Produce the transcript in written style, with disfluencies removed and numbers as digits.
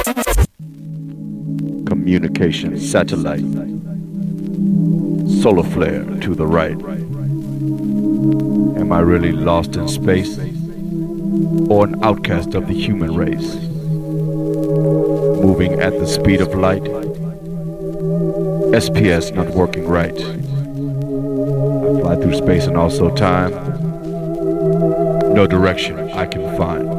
Communication satellite. Solar flare to the right. Am I really lost in space? Or an outcast of the human race? Moving at the speed of light? SPS not working right. I fly through space and also time. No direction I can find.